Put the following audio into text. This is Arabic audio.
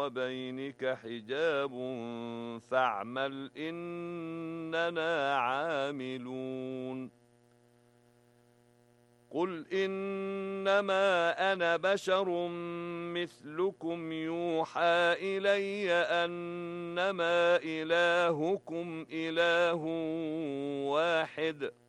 وبينك حجاب فاعمل إننا عاملون قل إنما أنا بشر مثلكم يوحى إلي أنما إلهكم إله واحد